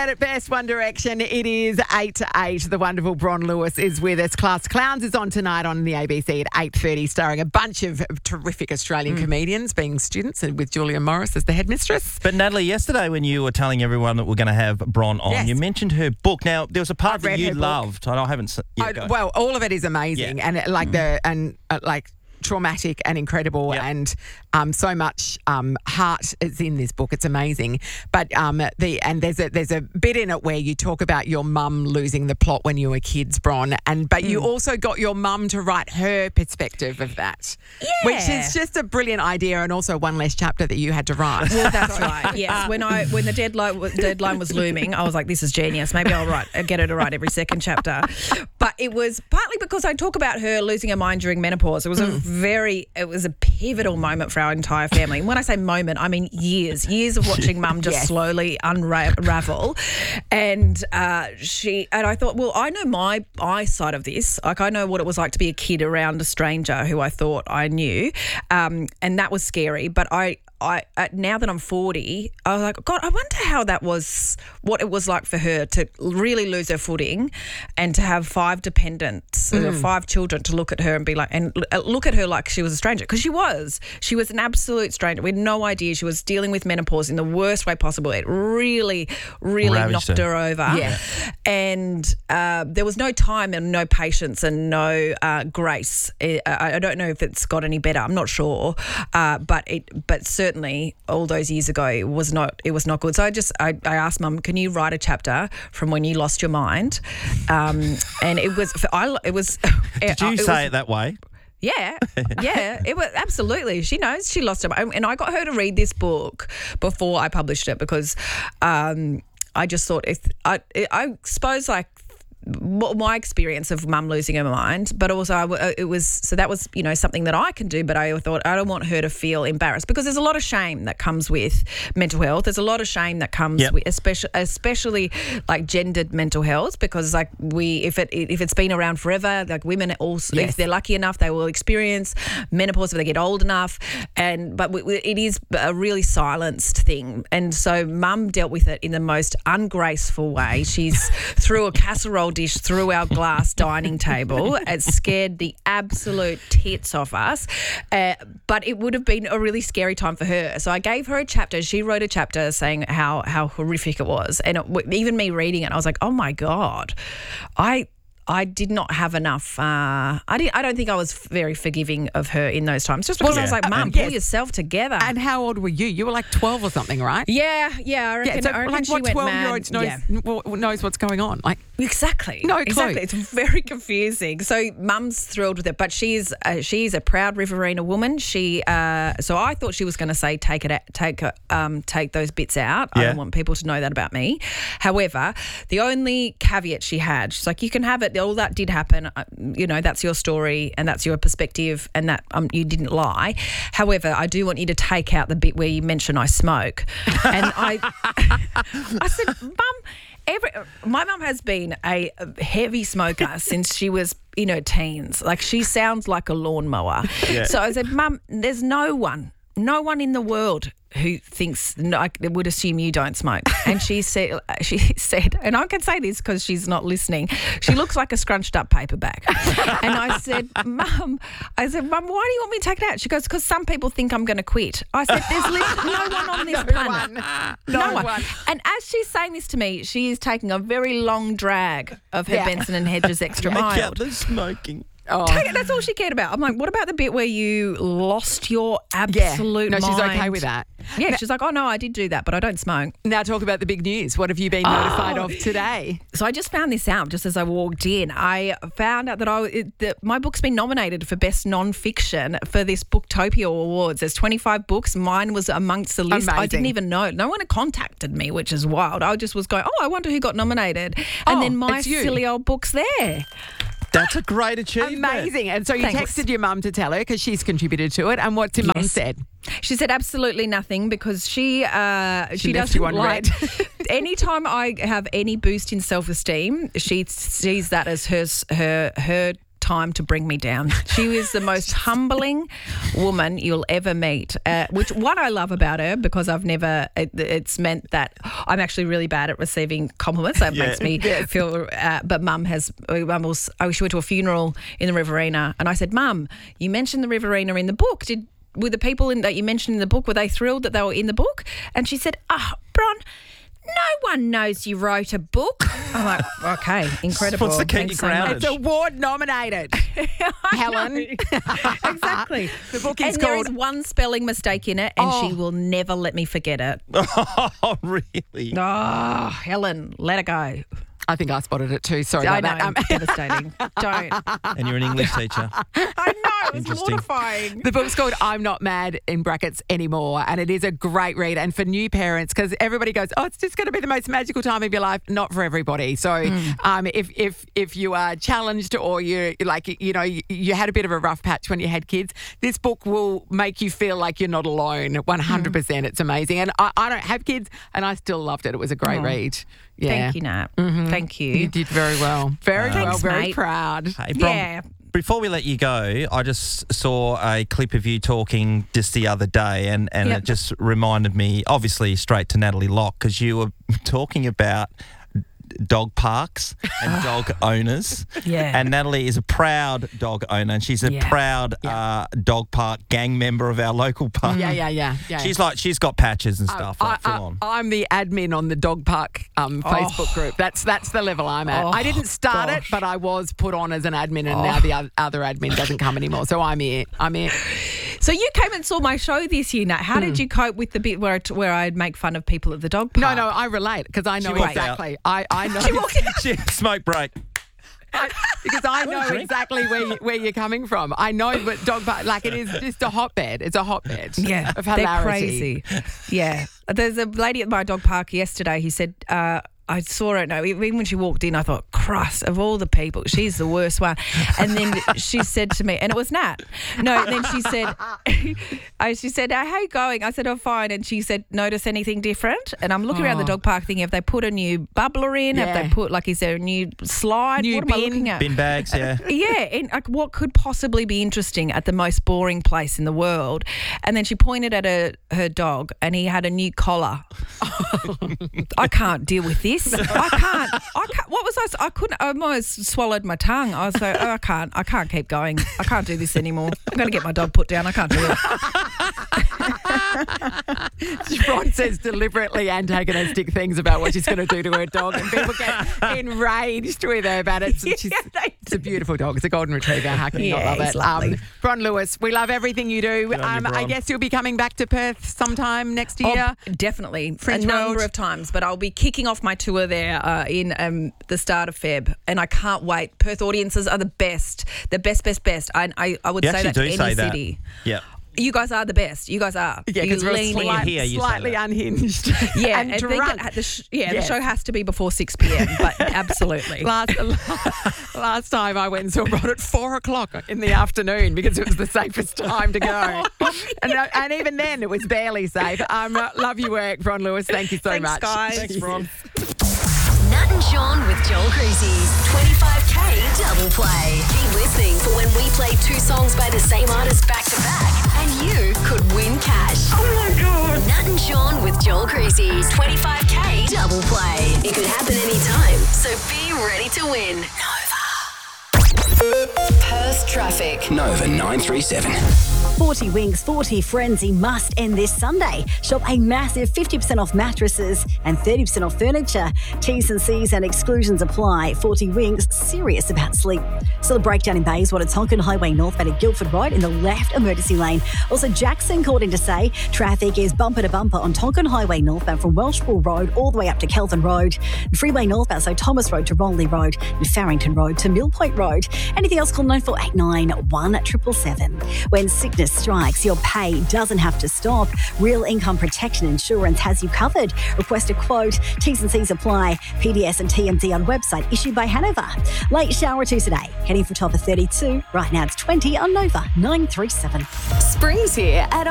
At Best One Direction, it is 8 to 8. The wonderful Bron Lewis is with us. Class Clowns is on tonight on the ABC at 8:30, starring a bunch of terrific Australian comedians being students, and with Julia Morris as the headmistress. But Natalie, yesterday when you were telling everyone that we're going to have Bron on, Yes. you mentioned her book. Now, there was a part I've that read you her book. loved. I haven't. Go. Well, all of it is amazing, Yeah. and traumatic and incredible, Yep. and so much heart is in this book. It's amazing. But there's a bit in it where you talk about your mum losing the plot when you were kids, Bron, but you also got your mum to write her perspective of that, which is just a brilliant idea, and also one less chapter that you had to write. Well, that's right. Yes, when the deadline was looming, I was like, "This is genius. Maybe I'll get her to write every second chapter." But it was partly because I talk about her losing her mind during menopause. It was it was a pivotal moment for our entire family. And when I say moment, I mean years of watching Mum just slowly unravel. And I thought, well, I know my side of this. Like, I know what it was like to be a kid around a stranger who I thought I knew, and that was scary. But I now that I'm 40, I was like, God, I wonder how that was, what it was like for her to really lose her footing and to have 5 dependents, 5 children to look at her and be like, and look at her like she was a stranger, because she was an absolute stranger. We had no idea she was dealing with menopause in the worst way possible. It really, really Ravaged knocked her over. Yeah. And there was no time and no patience and no grace. I don't know if it's got any better. I'm not sure, but certainly all those years ago it was not good. So I asked Mum, can you write a chapter from when you lost your mind? And it was Did you say it that way? Yeah, it was absolutely. She knows she lost her mind, and I got her to read this book before I published it because I just thought I suppose like my experience of Mum losing her mind, but also that was something that I can do. But I thought I don't want her to feel embarrassed, because there's a lot of shame that comes with mental health. There's a lot of shame that comes with especially like gendered mental health, because like if it's been around forever, like women also, if they're lucky enough, they will experience menopause if they get old enough, but it is a really silenced thing. And so Mum dealt with it in the most ungraceful way. She's threw a casserole dish through our glass dining table. It scared the absolute tits off us, but it would have been a really scary time for her. So I gave her a chapter. She wrote a chapter saying how horrific it was, and even me reading it, I was like, oh my God, I did not have enough. I don't think I was very forgiving of her in those times, just because I was like, Mum, pull yourself together. And how old were you? You were like 12 or something, right? Yeah. I reckon, I reckon she what went 12-year-old knows what's going on? Like, exactly. No clue. Exactly. It's very confusing. So Mum's thrilled with it, but she's a proud Riverina woman. So I thought she was going to say take those bits out. I don't want people to know that about me. However, the only caveat she had, she's like, you can have it. All that did happen. That's your story and that's your perspective, and that you didn't lie. However, I do want you to take out the bit where you mention I smoke. And I said, Mum, my mum has been a heavy smoker since she was in her teens. Like, she sounds like a lawnmower. Yeah. So I said, Mum, there's no one in the world who thinks, I would assume you don't smoke. And she said, and I can say this because she's not listening, she looks like a scrunched up paperback. And I said, Mum, why do you want me to take it out? She goes, because some people think I'm going to quit. I said, there's no one on this planet. No one. And as she's saying this to me, she is taking a very long drag of her Benson and Hedges Extra Mild. Take out the smoking. Oh. That's all she cared about. I'm like, what about the bit where you lost your absolute mind? No, she's okay with that. Yeah, she's like, oh, no, I did do that, but I don't smoke. Now talk about the big news. What have you been notified of today? So I just found this out just as I walked in. I found out that my book's been nominated for Best Non-Fiction for this Booktopia Awards. There's 25 books. Mine was amongst the list. Amazing. I didn't even know. No one had contacted me, which is wild. I just was going, I wonder who got nominated. And then my silly old book's there. That's a great achievement. Amazing. And so you texted your mum to tell her because she's contributed to it. And what's your mum said? She said absolutely nothing, because she left doesn't you on like red. Anytime I have any boost in self-esteem, she sees that as her time to bring me down. She was the most humbling woman you'll ever meet, which one I love about her because it's meant that I'm actually really bad at receiving compliments. That makes me feel, but Mum she went to a funeral in the Riverina and I said, Mum, you mentioned the Riverina in the book. Were the people that you mentioned in the book, were they thrilled that they were in the book? And she said, Bron, no one knows you wrote a book. I'm like, okay, incredible. What's to keep you grounded? It's award nominated, Helen. Exactly. The book is there called is one spelling mistake in it, and she will never let me forget it. Oh, really? Oh, Helen, let it go. I think I spotted it too. Sorry I about know, that. devastating. Don't. And you're an English teacher. I know, it was Interesting. mortifying. The book's called I'm Not Mad in brackets anymore, and it is a great read. And for new parents, because everybody goes, it's just going to be the most magical time of your life. Not for everybody. So if you are challenged or you had a bit of a rough patch when you had kids, this book will make you feel like you're not alone. 100%. It's amazing. And I don't have kids, and I still loved it. It was a great read. Yeah. Thank you, Nat. Thank you. You did very well. Very well. Thanks, Very mate. proud. Hey, Bron, Yeah. Before we let you go, I just saw a clip of you talking just the other day, and it just reminded me, obviously, straight to Natalie Locke, because you were talking about dog parks and dog owners. Yeah. And Natalie is a proud dog owner, and she's a proud dog park gang member of our local park. Yeah. She's got patches and stuff. Full on. I'm the admin on the dog park Facebook group. That's the level I'm at. I didn't start it, but I was put on as an admin, and now the other admin doesn't come anymore. So I'm here. So you came and saw my show this year, Nat. How did you cope with the bit where I'd make fun of people at the dog park? No, I relate because I know walked exactly. I know Smoke break. because I know exactly where you're coming from. I know, but dog park, like, it is just a hotbed. It's a hotbed. Yeah, of hilarity. they're crazy. Yeah, there's a lady at my dog park yesterday who said. I saw her. No, even when she walked in, I thought, Christ, of all the people, she's the worst one. And then she said to me, and it was Nat. No, and then she said, how you going? I said, oh, fine. And she said, notice anything different? And I'm looking around the dog park thinking, have they put a new bubbler in? Yeah. Have they put, is there a new slide? New what bin? am I looking at? Bin bags, yeah. Yeah, and what could possibly be interesting at the most boring place in the world? And then she pointed at her dog, and he had a new collar. I can't deal with this. I can't. What was I couldn't. I almost swallowed my tongue. I was like, I can't keep going. I can't do this anymore. I'm going to get my dog put down. I can't do it. Bron says deliberately antagonistic things about what she's going to do to her dog, and people get enraged with her about it. It's a beautiful dog. It's a golden retriever. How can you not love it's it? lovely. Bron Lewis, we love everything you do. Good on you, I Bron. guess you'll be coming back to Perth sometime next year. Oh, definitely. Fringe a number World. of times, but I'll be kicking off my tour there in the start of Feb, and I can't wait. Perth audiences are the best. The best. I would You say actually that to do any say that. city. Yeah. You guys are the best. You guys are. Yeah, You because we're lean in. Here you say slightly that. unhinged. Yeah, and I think drunk. the Yes. show has to be before 6 p.m. But absolutely. Last time I went and saw Rod at 4:00 in the afternoon because it was the safest time to go. And even then, it was barely safe. Love your work, Bron Lewis. Thank you so Thanks, much. guys. Thanks, Bron. Nat and John with Joel Creasy. 25K double play. Keep listening for when we play two songs by the same artist back to back, and you could win cash. Oh my God. Nat and John with Joel Creasy's 25K double play. It could happen anytime, so be ready to win. Nova. Perth traffic. Nova 937. 40 Winks 40 Frenzy must end this Sunday. Shop a massive 50% off mattresses and 30% off furniture. T's and C's and exclusions apply. 40 Winks, serious about sleep. Still a breakdown in Bayswater, Tonkin Highway northbound at Guildford Road in the left emergency lane. Also, Jackson called in to say traffic is bumper to bumper on Tonkin Highway northbound from Welshpool Road all the way up to Kelvin Road. Freeway northbound, so Thomas Road to Ronley Road and Farrington Road to Mill Point Road. Anything else, call 9489 1777. When sickness strikes, your pay doesn't have to stop. Real Income Protection Insurance has you covered. Request a quote. T's and C's apply. PDS and TMD on website issued by Hanover. Late shower to today. Heading for top of 32. Right now it's 20 on Nova 937. Spring's here at